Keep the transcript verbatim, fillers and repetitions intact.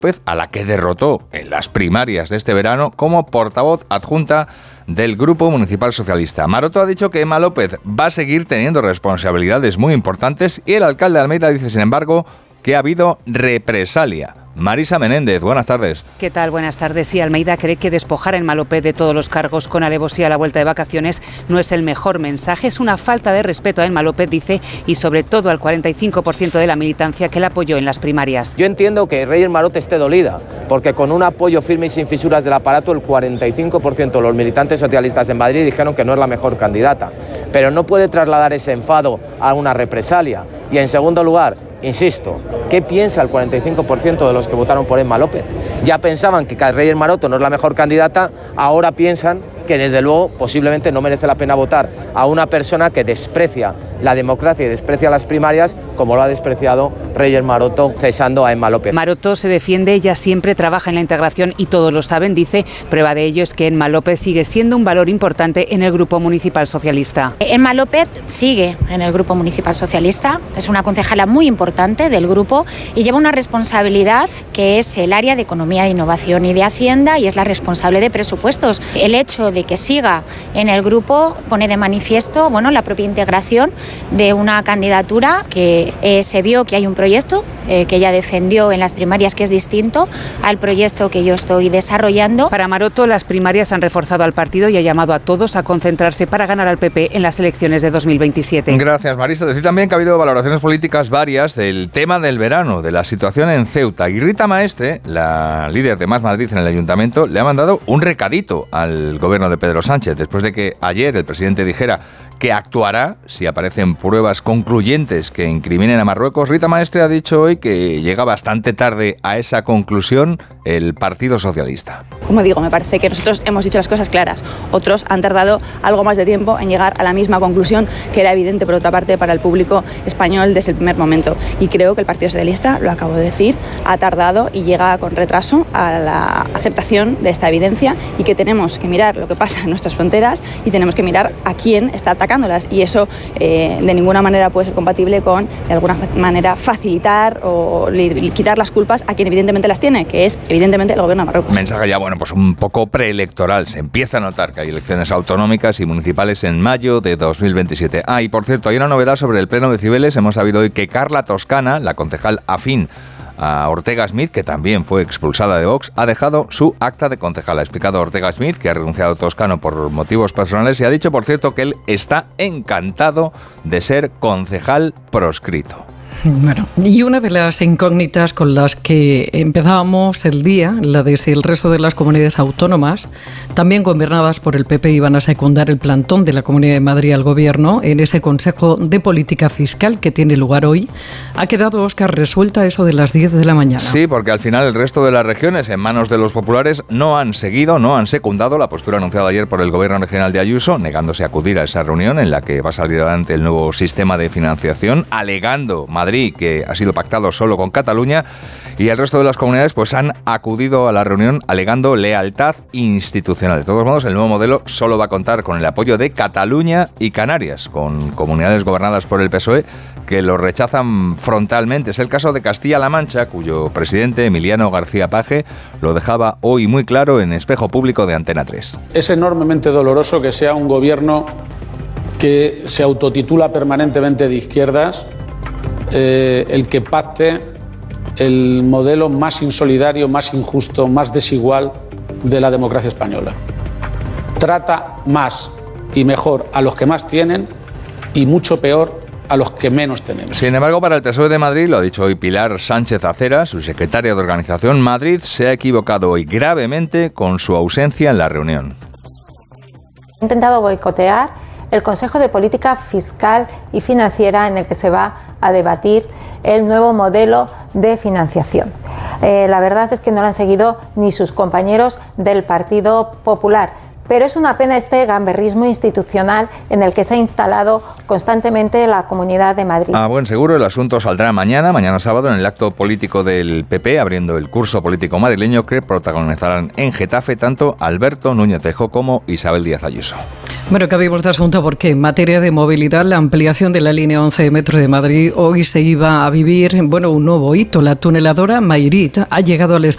a la que derrotó en las primarias de este verano como portavoz adjunta del Grupo Municipal Socialista. Maroto ha dicho que Emma López va a seguir teniendo responsabilidades muy importantes y el alcalde de Almeida dice, sin embargo, que ha habido represalia. Marisa Menéndez, buenas tardes. ¿Qué tal? Buenas tardes. Sí, Almeida cree que despojar a Emma López de todos los cargos con alevosía a la vuelta de vacaciones no es el mejor mensaje, es una falta de respeto a Emma López, dice, y sobre todo al cuarenta y cinco por ciento de la militancia que la apoyó en las primarias. Yo entiendo que Reyes Maroto esté dolida, porque con un apoyo firme y sin fisuras del aparato, el cuarenta y cinco por ciento de los militantes socialistas en Madrid dijeron que no es la mejor candidata, pero no puede trasladar ese enfado a una represalia. Y en segundo lugar, insisto, ¿qué piensa el cuarenta y cinco por ciento de los que votaron por Emma López? Ya pensaban que Reyes Maroto no es la mejor candidata, ahora piensan que desde luego posiblemente no merece la pena votar a una persona que desprecia la democracia y desprecia las primarias como lo ha despreciado Reyes Maroto cesando a Emma López. Maroto se defiende, ella siempre trabaja en la integración y todos lo saben, dice. Prueba de ello es que Emma López sigue siendo un valor importante en el Grupo Municipal Socialista. Emma López sigue en el Grupo Municipal Socialista, es una concejala muy importante del grupo y lleva una responsabilidad que es el área de Economía, de Innovación y de Hacienda y es la responsable de presupuestos. El hecho de que siga en el grupo pone de manifiesto, bueno, la propia integración de una candidatura que eh, se vio que hay un proyecto eh, que ella defendió en las primarias que es distinto al proyecto que yo estoy desarrollando. Para Maroto, las primarias han reforzado al partido y ha llamado a todos a concentrarse para ganar al P P en las elecciones de dos mil veintisiete. Gracias, Marisa. Decir también que ha habido valoraciones políticas varias del tema del verano, de la situación en Ceuta. Y Rita Maestre, la líder de Más Madrid en el Ayuntamiento, le ha mandado un recadito al gobierno de Pedro Sánchez, después de que ayer el presidente dijera que actuará si aparecen pruebas concluyentes que incriminen a Marruecos. Rita Maestre ha dicho hoy que llega bastante tarde a esa conclusión el Partido Socialista. Como digo, me parece que nosotros hemos dicho las cosas claras. Otros han tardado algo más de tiempo en llegar a la misma conclusión que era evidente, por otra parte, para el público español desde el primer momento. Y creo que el Partido Socialista, lo acabo de decir, ha tardado y llega con retraso a la aceptación de esta evidencia y que tenemos que mirar lo que pasa en nuestras fronteras y tenemos que mirar a quién está atacando. Y eso eh, de ninguna manera puede ser compatible con, de alguna manera, facilitar o quitar las culpas a quien evidentemente las tiene, que es evidentemente el gobierno de Marruecos. Mensaje ya, bueno, pues un poco preelectoral. Se empieza a notar que hay elecciones autonómicas y municipales en mayo de dos mil veintisiete. Ah, y por cierto, hay una novedad sobre el pleno de Cibeles. Hemos sabido hoy que Carla Toscana, la concejal afín a Ortega Smith, que también fue expulsada de Vox, ha dejado su acta de concejal. Ha explicado Ortega Smith que ha renunciado a Toscano por motivos personales y ha dicho, por cierto, que él está encantado de ser concejal proscrito. Bueno, y una de las incógnitas con las que empezábamos el día, la de si el resto de las comunidades autónomas, también gobernadas por el P P, iban a secundar el plantón de la Comunidad de Madrid al Gobierno en ese Consejo de Política Fiscal que tiene lugar hoy, ha quedado, Óscar, resuelta eso de las diez de la mañana. Sí, porque al final el resto de las regiones en manos de los populares no han seguido, no han secundado la postura anunciada ayer por el Gobierno regional de Ayuso, negándose a acudir a esa reunión en la que va a salir adelante el nuevo sistema de financiación, alegando Madrid que ha sido pactado solo con Cataluña, y el resto de las comunidades pues han acudido a la reunión alegando lealtad institucional. De todos modos, el nuevo modelo solo va a contar con el apoyo de Cataluña y Canarias, con comunidades gobernadas por el P S O E que lo rechazan frontalmente. Es el caso de Castilla-La Mancha, cuyo presidente, Emiliano García Paje, lo dejaba hoy muy claro en Espejo Público de Antena tres. Es enormemente doloroso que sea un gobierno que se autotitula permanentemente de izquierdas Eh, el que pacte el modelo más insolidario, más injusto, más desigual de la democracia española. Trata más y mejor a los que más tienen y mucho peor a los que menos tenemos. Sin embargo, para el P S O E de Madrid, lo ha dicho hoy Pilar Sánchez Acera, su secretaria de organización, Madrid se ha equivocado hoy gravemente con su ausencia en la reunión. He intentado boicotear el Consejo de Política Fiscal y Financiera en el que se va a debatir el nuevo modelo de financiación. Eh, la verdad es que no lo han seguido ni sus compañeros del Partido Popular. Pero es una pena este gamberrismo institucional en el que se ha instalado constantemente la Comunidad de Madrid. A buen seguro, el asunto saldrá mañana, mañana sábado, en el acto político del P P, abriendo el curso político madrileño que protagonizarán en Getafe tanto Alberto Núñez Feijóo como Isabel Díaz Ayuso. Bueno, cambiamos de asunto porque en materia de movilidad, la ampliación de la línea once de Metro de Madrid hoy se iba a vivir, bueno, un nuevo hito. La tuneladora Mayrit ha llegado al estado